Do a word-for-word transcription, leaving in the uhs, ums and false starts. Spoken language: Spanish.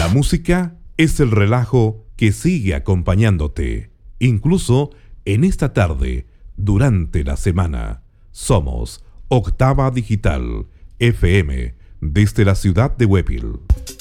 La música es el relajo que sigue acompañándote, incluso en esta tarde, durante la semana. Somos Octava Digital, F M, desde la ciudad de Huépil.